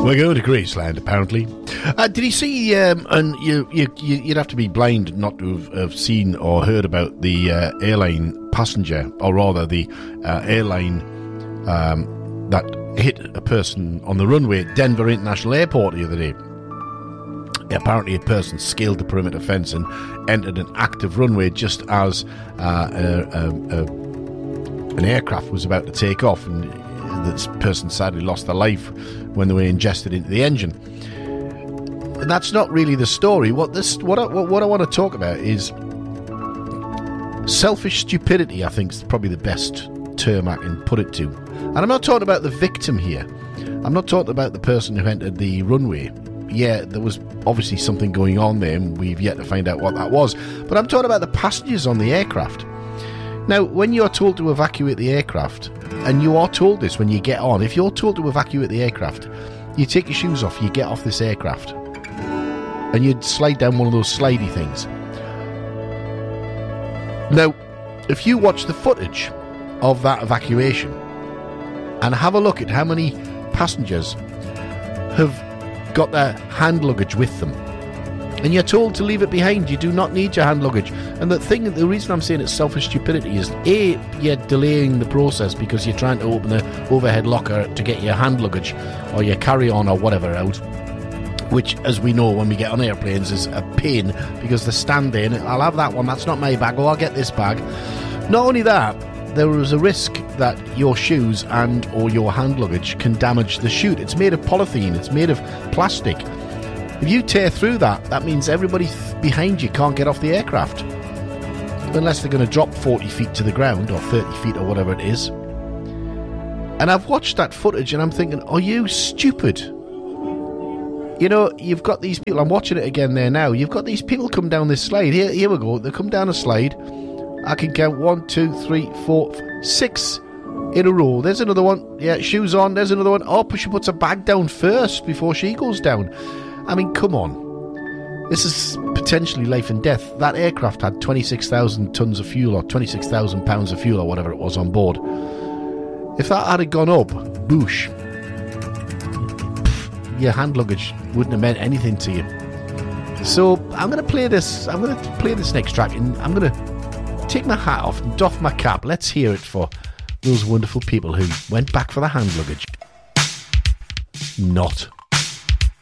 We're going to Graceland, apparently. Did he see, and you'd have to be blind not to have seen or heard about the airline passenger, or rather the airline that hit a person on the runway at Denver International Airport the other day. Apparently a person scaled the perimeter fence and entered an active runway just as an aircraft was about to take off, and this person sadly lost their life when they were ingested into the engine. And that's not really the story. What I want to talk about is selfish stupidity. I think is probably the best term I can put it to. And I'm not talking about the victim here. I'm not talking about the person who entered the runway. Yeah, there was obviously something going on there, and we've yet to find out what that was. But I'm talking about the passengers on the aircraft. Now, when you're told to evacuate the aircraft, and you are told this when you get on, if you're told to evacuate the aircraft, you take your shoes off, you get off this aircraft, and you'd slide down one of those slidey things. Now, if you watch the footage of that evacuation and have a look at how many passengers have got their hand luggage with them, and you're told to leave it behind, you do not need your hand luggage. And the reason I'm saying it's selfish stupidity is A, you're delaying the process because you're trying to open the overhead locker to get your hand luggage or your carry-on or whatever out, which, as we know when we get on airplanes, is a pain because they stand there and I'll have that one, that's not my bag, I'll get this bag. Not only that, there is a risk that your shoes and or your hand luggage can damage the chute. It's made of polythene, it's made of plastic. If you tear through that, that means everybody behind you can't get off the aircraft. Unless they're going to drop 40 feet to the ground, or 30 feet, or whatever it is. And I've watched that footage and I'm thinking, are you stupid? You know, you've got these people, I'm watching it again there now, you've got these people come down this slide. Here we go, they come down a slide. I can count 1, 2, 3, 4, 6 in a row. There's another one. Yeah, shoes on, there's another one. Oh, she puts a bag down first before she goes down. I mean, come on. This is potentially life and death. That aircraft had 26,000 tons of fuel, or 26,000 pounds of fuel, or whatever it was on board. If that had gone up, boosh, your hand luggage wouldn't have meant anything to you. So I'm going to play this. I'm going to play this next track, and I'm going to take my hat off and doff my cap. Let's hear it for those wonderful people who went back for the hand luggage. Not.